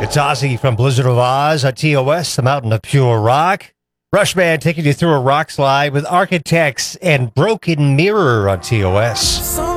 It's Ozzy from Blizzard of Oz on TOS, the Mountain of Pure Rock. Rushman taking you through a rock slide with Architects and Broken Mirror on TOS.